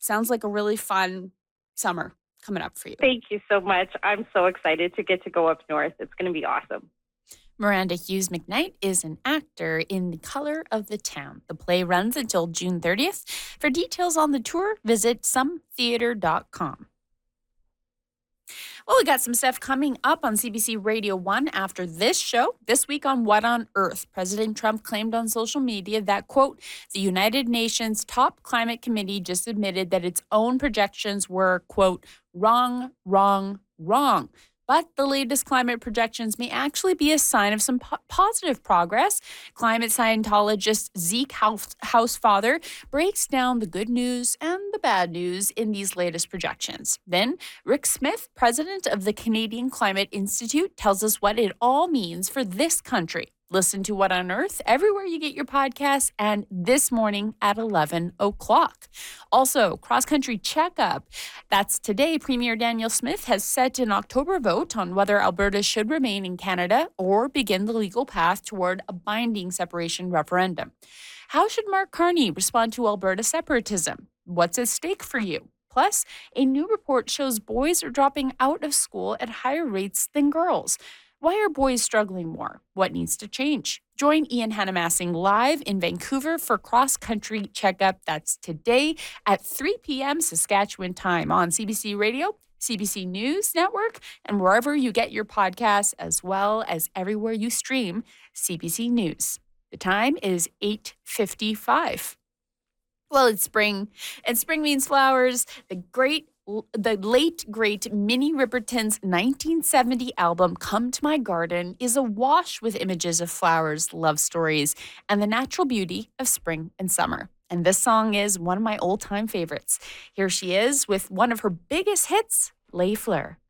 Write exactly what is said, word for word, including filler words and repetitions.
Sounds like a really fun summer coming up for you. Thank you so much. I'm so excited to get to go up north. It's going to be awesome. Miranda Hughes McKnight is an actor in The Color of the Town. The play runs until June thirtieth. For details on the tour, visit some theater dot com. Well, we got some stuff coming up on C B C Radio one after this show. This week on What on Earth, President Trump claimed on social media that, quote, the United Nations Top Climate Committee just admitted that its own projections were, quote, wrong, wrong, wrong. But the latest climate projections may actually be a sign of some po- positive progress. Climate Scientologist Zeke House- Housefather breaks down the good news and the bad news in these latest projections. Then, Rick Smith, president of the Canadian Climate Institute, tells us what it all means for this country. Listen to What on Earth everywhere you get your podcasts and this morning at eleven o'clock. Also, cross-country checkup. That's today. Premier Daniel Smith has set an October vote on whether Alberta should remain in Canada or begin the legal path toward a binding separation referendum. How should Mark Carney respond to Alberta separatism? What's at stake for you? Plus, a new report shows boys are dropping out of school at higher rates than girls. Why are boys struggling more? What needs to change? Join Ian Hannamassing live in Vancouver for Cross Country Checkup. That's today at three p.m. Saskatchewan time on C B C Radio, C B C News Network, and wherever you get your podcasts, as well as everywhere you stream C B C News. The time is eight fifty-five. Well, it's spring, and spring means flowers. The great The late, great Minnie Riperton's nineteen seventy album, Come to My Garden, is awash with images of flowers, love stories, and the natural beauty of spring and summer. And this song is one of my old-time favorites. Here she is with one of her biggest hits, Les Fleurs.